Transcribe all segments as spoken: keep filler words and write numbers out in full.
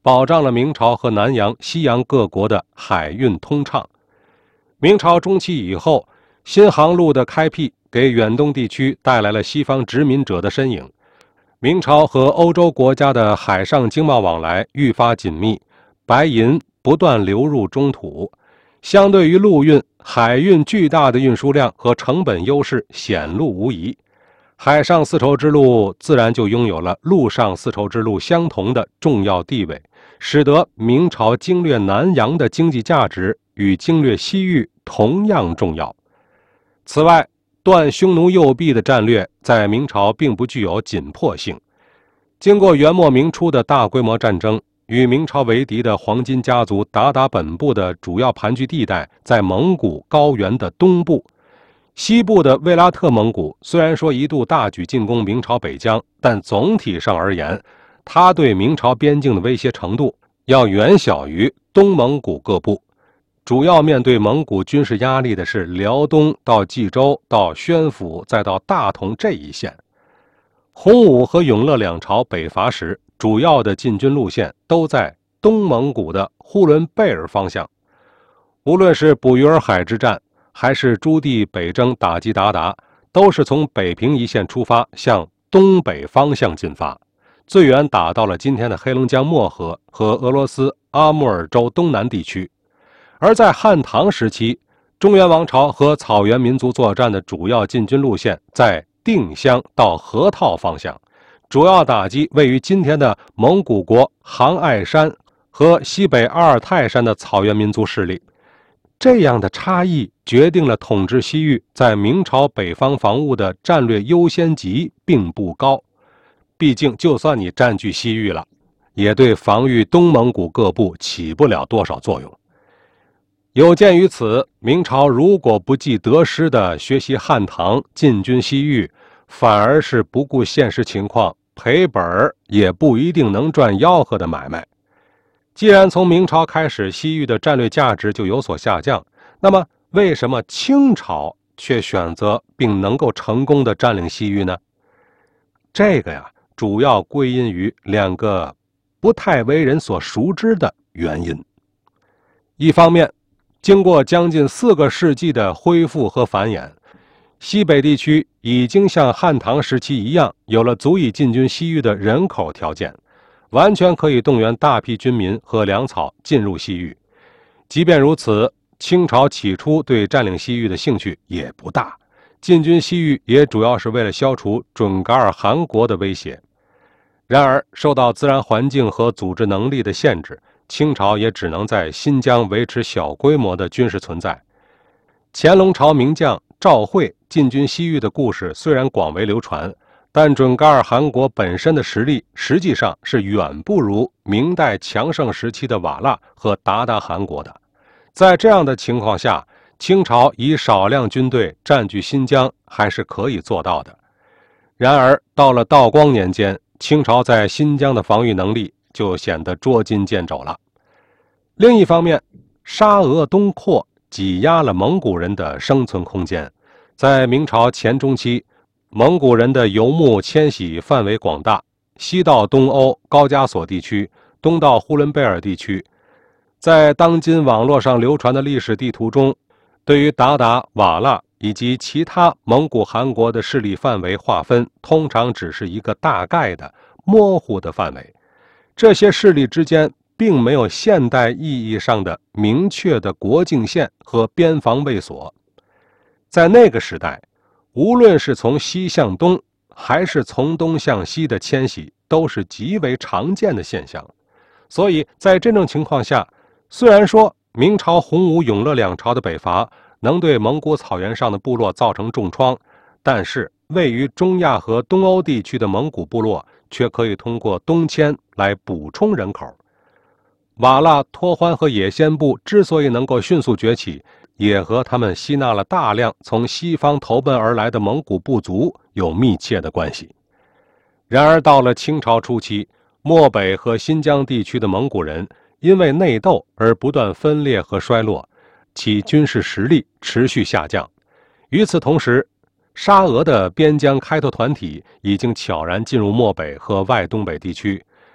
保障了明朝和南洋、西洋各国的海运通畅。明朝中期以后，新航路的开辟给远东地区带来了西方殖民者的身影。明朝和欧洲国家的海上经贸往来愈发紧密，白银不断流入中土。相对于陆运，海运巨大的运输量和成本优势显露无遗。海上丝绸之路自然就拥有了陆上丝绸之路相同的重要地位，使得明朝经略南洋的经济价值与经略西域同样重要。此外，断匈奴右臂的战略在明朝并不具有紧迫性。经过元末明初的大规模战争，与明朝为敌的黄巾家族鞑靼本部的主要盘踞地带在蒙古高原的东部。西部的卫拉特蒙古虽然说一度大举进攻明朝北疆，但总体上而言，它对明朝边境的威胁程度要远小于东蒙古各部。主要面对蒙古军事压力的是辽东到冀州到宣府再到大同这一线。洪武和永乐两朝北伐时，主要的进军路线都在东蒙古的呼伦贝尔方向。无论是捕鱼儿海之战，还是朱棣北征打击鞑靼，都是从北平一线出发，向东北方向进发，最远打到了今天的黑龙江漠河和俄罗斯阿穆尔州东南地区。而在汉唐时期，中原王朝和草原民族作战的主要进军路线在定襄到河套方向，主要打击位于今天的蒙古国杭爱山和西北阿尔泰山的草原民族势力。这样的差异决定了统治西域在明朝北方防务的战略优先级并不高。毕竟就算你占据西域了，也对防御东蒙古各部起不了多少作用。有鉴于此，明朝如果不计得失地学习汉唐进军西域，反而是不顾现实情况，赔本儿也不一定能赚吆喝的买卖。既然从明朝开始西域的战略价值就有所下降，那么为什么清朝却选择并能够成功地占领西域呢？这个呀，主要归因于两个不太为人所熟知的原因。一方面，经过将近四个世纪的恢复和繁衍，西北地区已经像汉唐时期一样，有了足以进军西域的人口条件，完全可以动员大批军民和粮草进入西域。即便如此，清朝起初对占领西域的兴趣也不大，进军西域也主要是为了消除准噶尔汗国的威胁。然而，受到自然环境和组织能力的限制，清朝也只能在新疆维持小规模的军事存在。乾隆朝名将赵惠进军西域的故事虽然广为流传，但准噶尔汗国本身的实力实际上是远不如明代强盛时期的瓦剌和鞑靼汗国的。在这样的情况下，清朝以少量军队占据新疆还是可以做到的。然而到了道光年间，清朝在新疆的防御能力就显得捉襟见肘了。另一方面，沙俄东扩挤压了蒙古人的生存空间。在明朝前中期，蒙古人的游牧迁徙范围广大，西到东欧高加索地区，东到呼伦贝尔地区。在当今网络上流传的历史地图中，对于鞑靼、瓦剌以及其他蒙古汗国的势力范围划分，通常只是一个大概的、模糊的范围。这些势力之间并没有现代意义上的明确的国境线和边防卫所。在那个时代，无论是从西向东还是从东向西的迁徙，都是极为常见的现象。所以在这种情况下，虽然说明朝洪武、永乐两朝的北伐能对蒙古草原上的部落造成重创，但是位于中亚和东欧地区的蒙古部落却可以通过东迁来补充人口。瓦剌、托欢和也先部之所以能够迅速崛起，也和他们吸纳了大量从西方投奔而来的蒙古部族有密切的关系。然而到了清朝初期，漠北和新疆地区的蒙古人因为内斗而不断分裂和衰落，其军事实力持续下降。与此同时，沙俄的边疆开拓团体已经悄然进入漠北和外东北地区，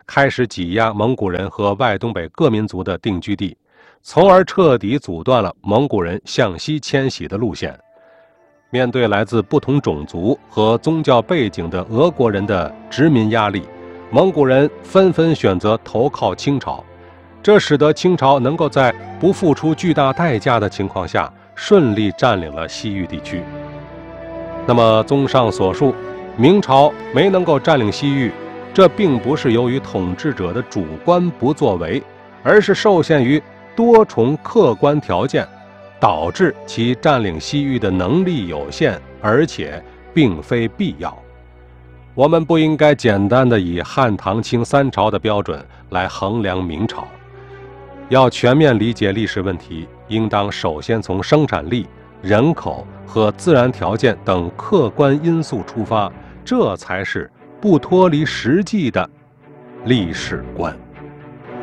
开始挤压蒙古人和外东北各民族的定居地，从而彻底阻断了蒙古人向西迁徙的路线。面对来自不同种族和宗教背景的俄国人的殖民压力，蒙古人纷纷选择投靠清朝，这使得清朝能够在不付出巨大代价的情况下，顺利占领了西域地区。那么，综上所述，明朝没能够占领西域，这并不是由于统治者的主观不作为，而是受限于多重客观条件，导致其占领西域的能力有限，而且并非必要。我们不应该简单的以汉唐清三朝的标准来衡量明朝，要全面理解历史问题，应当首先从生产力、人口和自然条件等客观因素出发，这才是不脱离实际的历史观。